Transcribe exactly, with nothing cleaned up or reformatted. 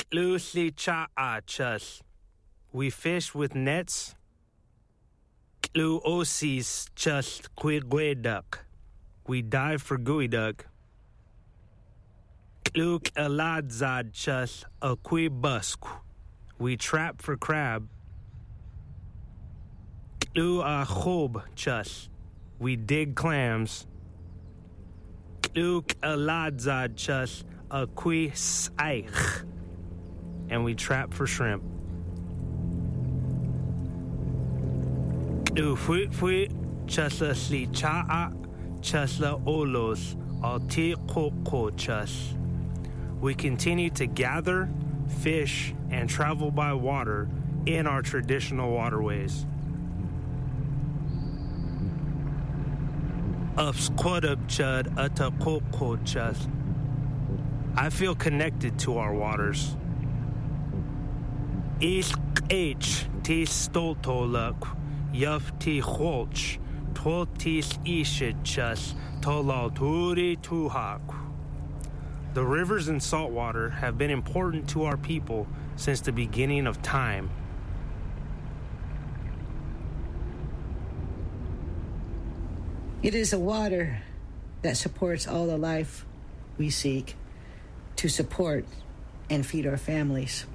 Klusli cha'achas. We fish with nets. Klu osis chus quigueduck. We dive for geoduck. Kluk eladzad chus aquibusque. We trap for crab. Klu achob chus. We dig clams. Kluk eladzad chus aquis and we trap for shrimp. Klu fui fui chusla sli cha'a chusla olos alti koko chus. We continue to gather, fish, and travel by water in our traditional waterways. Upsquadub chud atakoko chus. I feel connected to our waters. Isk h tis stoltoluk yuf ti holch toltis ishid chus tolalturi tuhak. The rivers and saltwater have been important to our people since the beginning of time. It is the water that supports all the life we seek to support and feed our families.